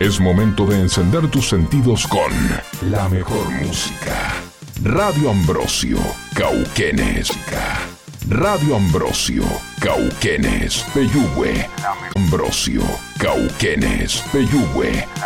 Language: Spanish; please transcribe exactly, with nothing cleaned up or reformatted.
Es momento de encender tus sentidos con la mejor música. Radio Ambrosio, Cauquenes. Radio Ambrosio, Cauquenes, Peyúgue. Ambrosio, Cauquenes, Peyúgue.